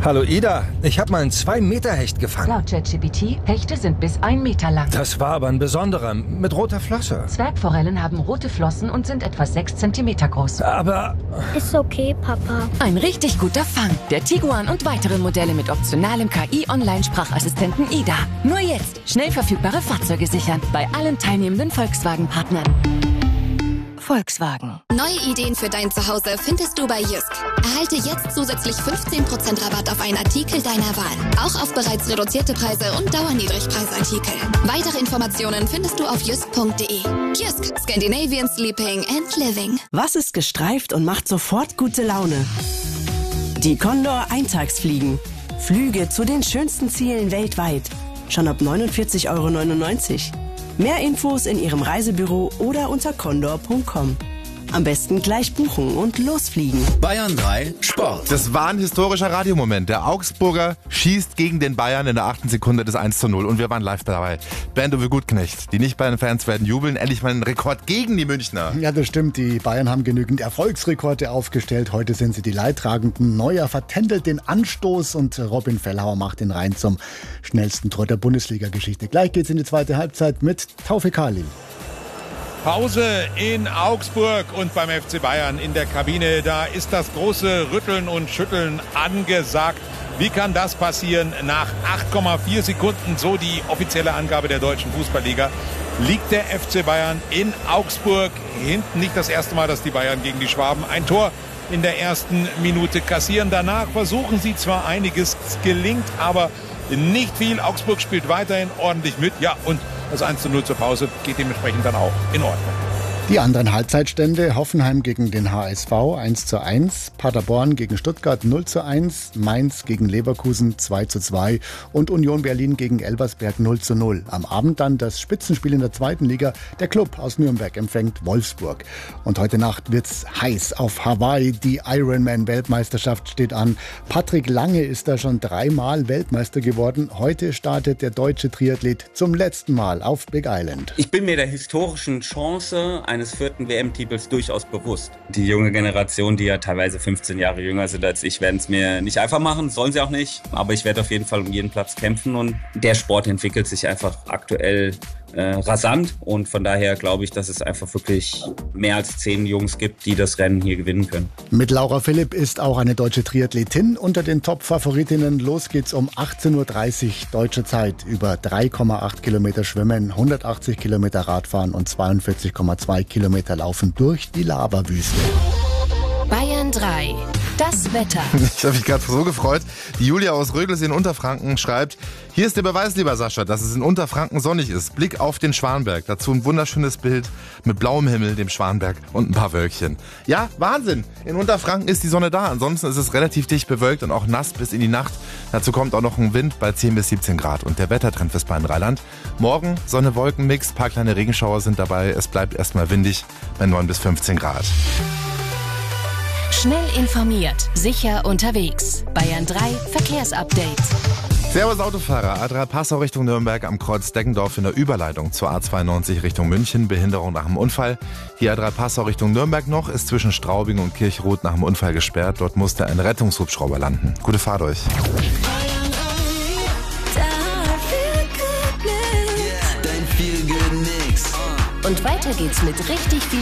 Hallo Ida, ich habe mal einen 2-Meter-Hecht gefangen. Laut ChatGPT, Hechte sind bis 1 Meter lang. Das war aber ein besonderer, mit roter Flosse. Zwergforellen haben rote Flossen und sind etwa 6 Zentimeter groß. Aber... Ist okay, Papa. Ein richtig guter Fang. Der Tiguan und weitere Modelle mit optionalem KI-Online-Sprachassistenten Ida. Nur jetzt schnell verfügbare Fahrzeuge sichern. Bei allen teilnehmenden Volkswagen-Partnern. Volkswagen. Neue Ideen für dein Zuhause findest du bei Jysk. Erhalte jetzt zusätzlich 15% Rabatt auf einen Artikel deiner Wahl. Auch auf bereits reduzierte Preise und Dauerniedrigpreisartikel. Weitere Informationen findest du auf jysk.de. Jysk, Scandinavian Sleeping and Living. Was ist gestreift und macht sofort gute Laune? Die Condor Eintagsfliegen. Flüge zu den schönsten Zielen weltweit. Schon ab 49,99 €. Mehr Infos in Ihrem Reisebüro oder unter condor.com. Am besten gleich buchen und losfliegen. Bayern 3 Sport. Das war ein historischer Radiomoment. Der Augsburger schießt gegen den Bayern in der 8. Sekunde des 1:0 und wir waren live dabei. Bernd Uwe Gutknecht, die Nicht-Bayern-Fans werden jubeln. Endlich mal ein Rekord gegen die Münchner. Ja, das stimmt. Die Bayern haben genügend Erfolgsrekorde aufgestellt. Heute sind sie die Leidtragenden. Neuer vertändelt den Anstoß und Robin Fellhauer macht den Rhein zum schnellsten Tor der Bundesliga-Geschichte. Gleich geht's in die zweite Halbzeit mit Taufik Khalil. Pause in Augsburg und beim FC Bayern in der Kabine. Da ist das große Rütteln und Schütteln angesagt. Wie kann das passieren? Nach 8,4 Sekunden, so die offizielle Angabe der Deutschen Fußballliga, liegt der FC Bayern in Augsburg hinten. Nicht das erste Mal, dass die Bayern gegen die Schwaben ein Tor in der ersten Minute kassieren. Danach versuchen sie zwar einiges, es gelingt aber nicht viel. Augsburg spielt weiterhin ordentlich mit. Ja, und das 1:0 zur Pause geht dementsprechend dann auch in Ordnung. Die anderen Halbzeitstände: Hoffenheim gegen den HSV 1:1, Paderborn gegen Stuttgart 0:1, Mainz gegen Leverkusen 2:2 und Union Berlin gegen Elversberg 0:0. Am Abend dann das Spitzenspiel in der zweiten Liga. Der Club aus Nürnberg empfängt Wolfsburg. Und heute Nacht wird's heiß auf Hawaii. Die Ironman-Weltmeisterschaft steht an. Patrick Lange ist da schon 3-mal Weltmeister geworden. Heute startet der deutsche Triathlet zum letzten Mal auf Big Island. Ich bin mir der historischen Chance eines 4. WM-Titels durchaus bewusst. Die junge Generation, die ja teilweise 15 Jahre jünger sind als ich, werden es mir nicht einfach machen, sollen sie auch nicht. Aber ich werde auf jeden Fall um jeden Platz kämpfen und der Sport entwickelt sich einfach aktuell rasant und von daher glaube ich, dass es einfach wirklich mehr als 10 Jungs gibt, die das Rennen hier gewinnen können. Mit Laura Philipp ist auch eine deutsche Triathletin unter den Top-Favoritinnen. Los geht's um 18:30 Uhr deutsche Zeit. Über 3,8 Kilometer schwimmen, 180 Kilometer Radfahren und 42,2 Kilometer laufen durch die Lavawüste. Bayern 3. Das Wetter. Ich habe mich gerade so gefreut. Die Julia aus Rödels in Unterfranken schreibt: Hier ist der Beweis, lieber Sascha, dass es in Unterfranken sonnig ist. Blick auf den Schwanberg. Dazu ein wunderschönes Bild mit blauem Himmel, dem Schwanberg und ein paar Wölkchen. Ja, Wahnsinn. In Unterfranken ist die Sonne da. Ansonsten ist es relativ dicht bewölkt und auch nass bis in die Nacht. Dazu kommt auch noch ein Wind bei 10 bis 17 Grad. Und der Wettertrend fürs Bayern-Rheinland: Morgen Sonne-Wolken-Mix, paar kleine Regenschauer sind dabei. Es bleibt erstmal windig bei 9 bis 15 Grad. Schnell informiert, sicher unterwegs. Bayern 3 Verkehrsupdate. Servus Autofahrer, A3 Passau Richtung Nürnberg am Kreuz Deggendorf in der Überleitung zur A92 Richtung München, Behinderung nach dem Unfall. Die A3 Passau Richtung Nürnberg noch ist zwischen Straubing und Kirchroth nach dem Unfall gesperrt. Dort musste ein Rettungshubschrauber landen. Gute Fahrt euch. Und weiter geht's mit richtig viel